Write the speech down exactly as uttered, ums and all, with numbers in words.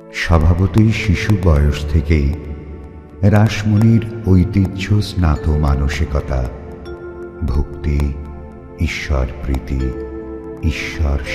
স্বভাবতই শিশু বয়স থেকেই রাসমণির ঐতিহ্য স্নাত মানসিকতা, ভক্তি, ঈশ্বর প্রীতি, ঈশ্বর